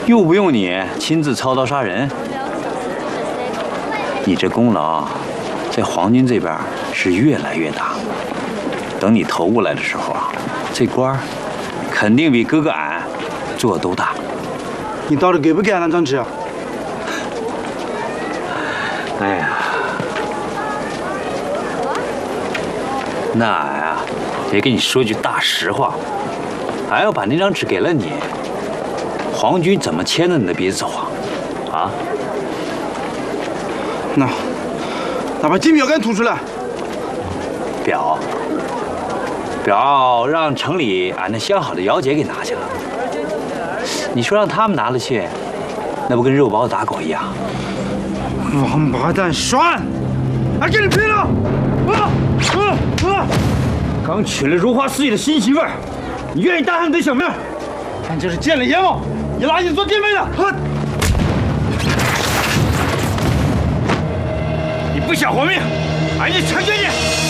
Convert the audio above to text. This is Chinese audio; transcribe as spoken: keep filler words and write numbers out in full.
又不用你亲自操刀杀人，你这功劳在皇军这边是越来越大。等你投过来的时候啊，这官肯定比哥哥俺做的都大。 你到底给不给俺那张纸啊？ 哎呀，那俺啊，得跟你说句大实话，俺要把那张纸给了你，皇军怎么牵着你的鼻子走啊？啊？ 那，那把金表给吐出来。 表，表让城里俺那相好的姚姐给拿去了。你说让他们拿了去，那不跟肉包子打狗一样？ 王八蛋，栓！俺跟你拼了！啊啊啊！ 刚娶了如花似玉的新媳妇儿，你愿意搭上你的小命？ 俺这是见了阎王，也拉你做弟妹的。啊！ 你不想活命，俺就成全你！